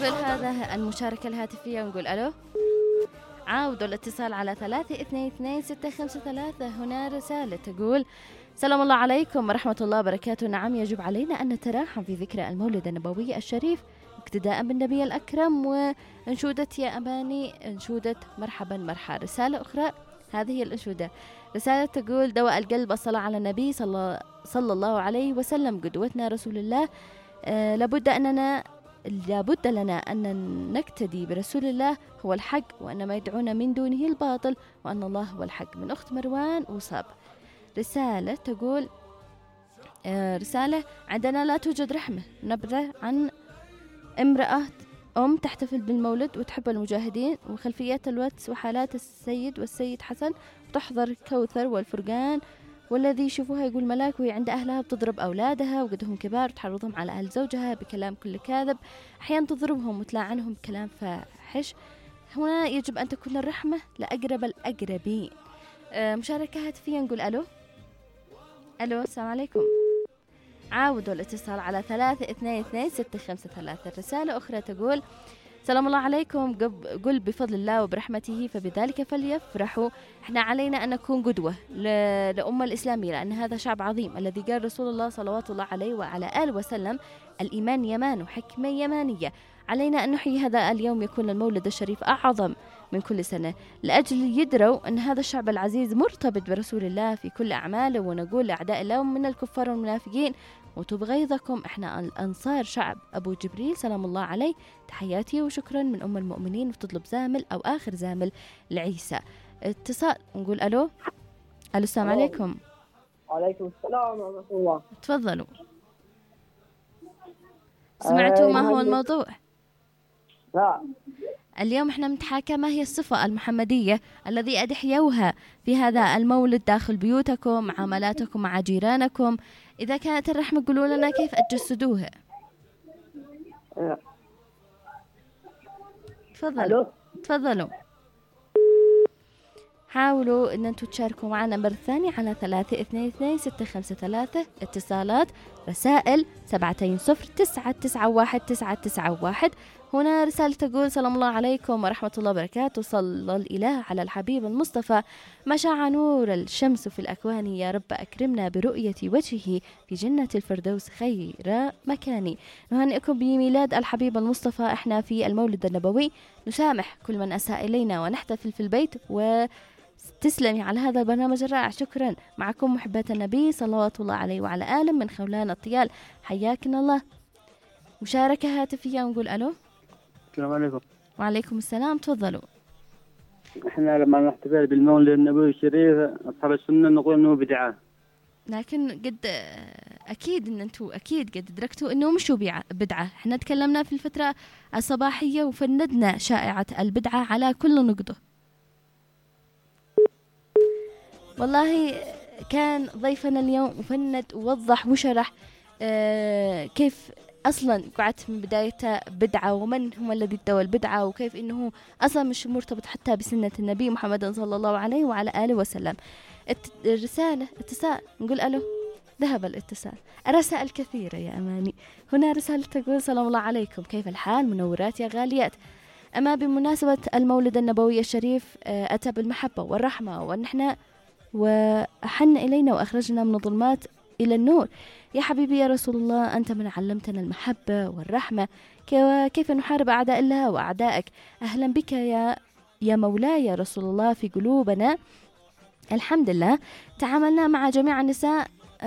هذا المشاركة الهاتفية ونقول ألو. عاودوا الاتصال على 322653. هنا رسالة تقول: سلام الله عليكم ورحمة الله وبركاته. نعم، يجب علينا أن نتراحم في ذكرى المولد النبوي الشريف اقتداء بالنبي الأكرم. وانشودة يا أماني انشودة مرحبا مرحى. رسالة أخرى، هذه هي الأنشودة. رسالة تقول: دواء القلب الصلاة على النبي صلى الله عليه وسلم قدوتنا رسول الله. لابد لنا أن نقتدي برسول الله، هو الحق، وأن ما يدعون من دونه الباطل، وأن الله هو الحق. من أخت مروان وصاب. رسالة تقول: رسالة: عندنا لا توجد رحمة، نبذة عن امرأة تحتفل بالمولد وتحب المجاهدين، وخلفيات الواتس وحالات السيد والسيد حسن، وتحضر كوثر والفرقان، والذي يشوفوها يقول ملاك، وهي عند أهلها بتضرب أولادها وقدهم كبار، وتحرضهم على أهل زوجها بكلام كله كاذب، أحيانا تضربهم وتلاعنهم بكلام فاحش. هنا يجب أن تكون الرحمة لأقرب الأقربين. مشاركة هاتفية نقول ألو. السلام عليكم. عاودوا الاتصال على 322653. رسالة أخرى تقول: سلام الله عليكم. قل بفضل الله وبرحمته فبذلك فليفرحوا. احنا علينا أن نكون قدوة لأمة الإسلامية، لأن هذا شعب عظيم الذي قال رسول الله صلوات الله عليه وعلى آله وسلم: الإيمان يمان وحكمة يمانية. علينا أن نحيي هذا اليوم، يكون المولد الشريف أعظم من كل سنة، لأجل يدروا أن هذا الشعب العزيز مرتبط برسول الله في كل أعماله. ونقول لأعداء الله من الكفار والمنافقين: وتوب غيظكم، احنا الأنصار شعب أبو جبريل سلام الله عليه. تحياتي وشكرا من أم المؤمنين. وتطلب زامل أو آخر زامل لعيسى. اتصال نقول ألو. السلام عليكم. وعليكم السلام ورحمة الله. تفضلوا. سمعتوا ما هو الموضوع؟ لا. اليوم احنا نتحاكى ما هي الصفة المحمدية الذي أحيوها في هذا المولد داخل بيوتكم، معاملاتكم مع جيرانكم. إذا كانت الرحمة قولوا لنا كيف أتجسدوها. تفضلوا. حاولوا ان انتوا تشاركوا معنا مرة ثانية على 322653. اتصالات، رسائل 720-991-991. هنا رسالة تقول: سلام الله عليكم ورحمة الله وبركاته. صلى الإله على الحبيب المصطفى، مشاع نور الشمس في الأكوان، يا رب أكرمنا برؤية وجهه في جنة الفردوس خير مكاني. نهنئكم بميلاد الحبيب المصطفى. احنا في المولد النبوي نسامح كل من أساء إلينا ونحتفل في البيت. وتسلمي على هذا البرنامج الرائع. شكرا. معكم محبات النبي صلوات الله عليه وعلى آله من خولان الطيال. حياكن الله. مشاركة هاتفية ونقول ألو. السلام عليكم. وعليكم السلام. تفضلوا. احنا لما نحتفل بالمولد النبوي الشريف أصحاب السنة نقول إنه بدعة، لكن قد أكيد إن أنتوا أكيد قد أدركتوا إنه مش بدعة. احنا تكلمنا في الفترة الصباحية وفندنا شائعة البدعة على كل نقطة. والله كان ضيفنا اليوم وفند ووضح وشرح كيف أصلا قعدت من بداية بدعة، ومن هم الذي ادعوا البدعة، وكيف إنه أصلا مش مرتبط حتى بسنة النبي محمد صلى الله عليه وعلى آله وسلم. الرسالة اتصال نقول ألو. ذهب الاتصال. الرسائل كثيرة يا أماني. هنا رسالة تقول: سلام الله عليكم، كيف الحال؟ منورات يا غاليات. أما بمناسبة المولد النبوي الشريف أتى بالمحبة والرحمة ونحن وأحن إلينا وأخرجنا من الظلمات إلى النور. يا حبيبي يا رسول الله، أنت من علمتنا المحبة والرحمة، كيف نحارب أعداء الله وأعدائك. أهلا بك يا مولاي يا رسول الله في قلوبنا. الحمد لله تعاملنا مع جميع النساء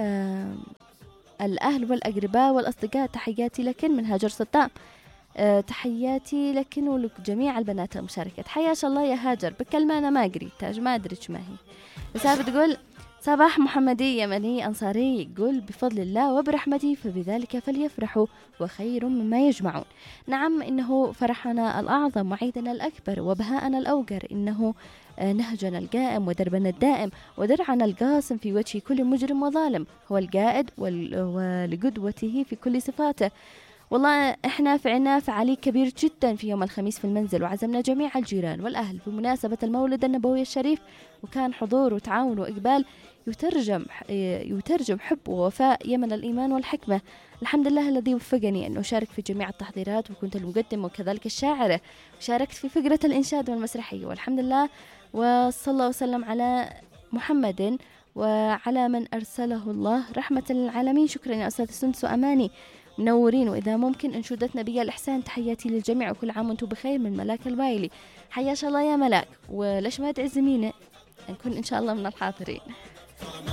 الأهل والأقرباء والأصدقاء. تحياتي لكن من هاجر صدام. تحياتي لكن ولك جميع البنات المشاركة. حياش الله يا هاجر. بكلمة أنا ما قريتها، ما أدري ما هي. رسالة تقول: صباح محمدي يمني أنصاري، قل بفضل الله وبرحمته فبذلك فليفرحوا وخير مما يجمعون. نعم، إنه فرحنا الأعظم وعيدنا الأكبر وبهاءنا الأوقر، إنه نهجنا القائم ودربنا الدائم ودرعنا القاسم في وجه كل مجرم وظالم. هو القائد ولقدوته في كل صفاته، والله إحنا فعلنا فعالي كبير جدا في يوم الخميس في المنزل، وعزمنا جميع الجيران والأهل بمناسبة المولد النبوي الشريف، وكان حضور وتعاون وإقبال يترجم حب ووفاء يمن الإيمان والحكمة. الحمد لله الذي وفقني أن أشارك في جميع التحضيرات، وكنت المقدمة وكذلك الشاعرة، وشاركت في فقرة الإنشاد والمسرحية، والحمد لله. وصلى الله وسلم على محمد وعلى من أرسله الله رحمة للعالمين. شكرا يا أستاذ سندس وأماني، منورين. وإذا ممكن أنشودتنا بيا الإحسان، تحياتي للجميع وكل عام وانتم بخير، من ملاك البايلي. حياش الله يا ملاك، وليش ما تعزمينا نكون إن شاء الله من الحاضرين.